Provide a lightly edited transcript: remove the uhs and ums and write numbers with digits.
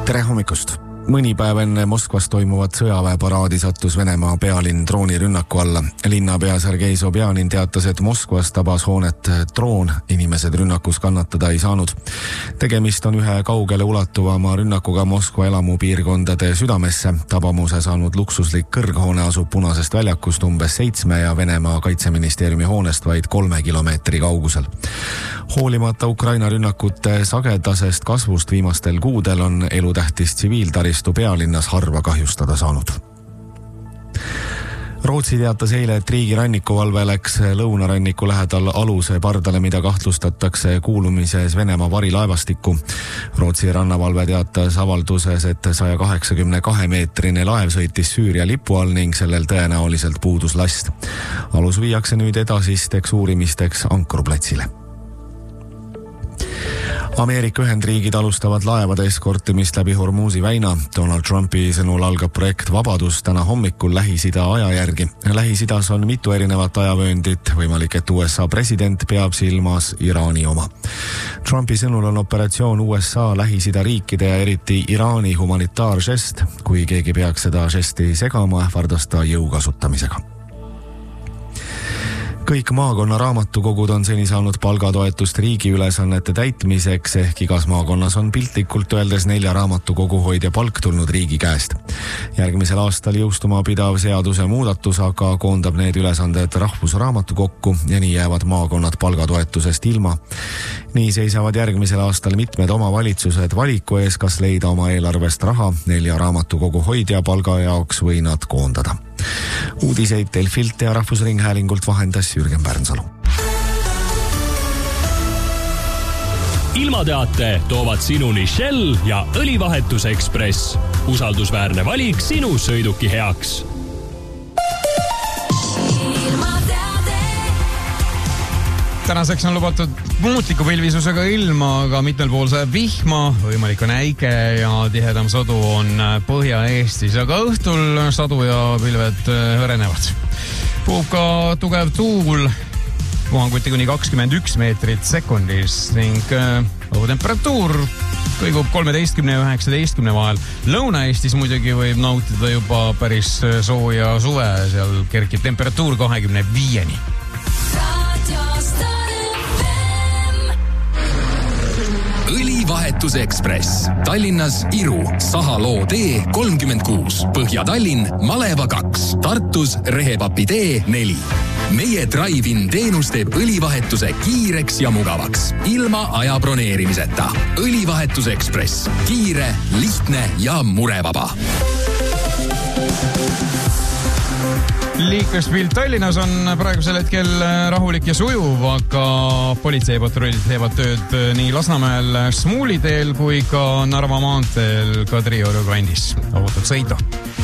Tere hommikust! Mõni päev enne Moskvas toimuvat sõjaväeparaadi sattus Venemaa pealinn droonirünnaku alla. Linnapea Sergei Sobjanin teatas, et Moskvas tabas hoonet droon. Inimesed rünnakus kannatada ei saanud. Tegemist on ühe kaugele ulatuvama rünnakuga Moskva elamupiirkondade südamesse. Tabamuse saanud luksuslik kõrghoone asub Punasest väljakust umbes 7 ja Venemaa kaitseministeeriumi hoonest vaid 3 kilomeetri kaugusel. Hoolimata Ukraina rünnakute sagedasest kasvust viimastel kuudel on elutähtis tsiviiltaristu pealinnas harva kahjustada saanud. Rootsi teatas eile, et riigi rannikuvalve läks lõunaranniku lähedal aluse pardale, mida kahtlustatakse kuulumises Venemaa varilaevastikku. Rootsi rannavalve teatas avalduses, et 182-meetrine laev sõitis Süüria lipu all ning sellel tõenäoliselt puudus last. Alus viiakse nüüd edasisteks uurimisteks ankurplatsile. Ameerika Ühendriigid alustavad laevade eskortimist läbi Hormuzi väina. Donald Trumpi sõnul algab projekt Vabadus täna hommikul Lähis-Ida aja järgi. Lähis-Idas on mitu erinevat ajavööndit, võimalik, et USA president peab silmas Iraani oma. Trumpi sõnul on operatsioon USA Lähis-Ida riikide ja eriti Iraani humanitaaržest. Kui keegi peaks seda žesti segama, ähvardas ta jõu kasutamisega. Kõik maakonna raamatukogud on seni saanud palgatoetust riigi ülesannete täitmiseks, ehk igas maakonnas on piltlikult öeldes 4 raamatukogu hoidja palk tulnud riigi käest. Järgmisel aastal jõustuma pidav seaduse muudatus aga koondab need ülesanded rahvusraamatukokku ja nii jäävad maakonnad palgatoetusest ilma. Nii seisavad järgmisel aastal mitmed omavalitsused valiku ees, kas leida oma eelarvest raha 4 raamatukogu hoidja palga jaoks või nad koondada. Uudiseid Delfilt ja Rahvusringhäälingult vahendas Jürgen Pärnsalu. Ilmateate toovad sinuni Shell ja Õlivahetuse Ekspress. Usaldusväärne valik sinu sõiduki heaks. Tänaseks on lubatud muutliku pilvisusega ilma, aga mitmel pool sajab vihma, võimalik on äike ja tihedam sadu on Põhja-Eestis, aga õhtul sadu ja pilved hõrenevad. Puhub ka tugev tuul, puhanguti kuni 21 meetrit sekundis ning õhutemperatuur kõigub 13 ja 19 vahel. Lõuna-Eestis muidugi võib nautida juba päris sooja suve, seal kerkib temperatuur 25-ni. Õlivahetuse Ekspress. Tallinnas Iru, Sahaloo tee 36, Põhja-Tallinn, Maleva 2, Tartus Rehepapi tee 4. Meie drive-in teenus teeb õlivahetuse kiireks ja mugavaks, ilma aja broneerimiseta. Õlivahetuse Ekspress. Kiire, lihtne ja murevaba. Liikluspilt Tallinnas on praegusel hetkel rahulik ja sujuv, aga politseipatrullid teevad tööd nii Lasnamäel Smuuli teel kui ka Narva maanteel Kadrioru kandis. Ohutut sõitu!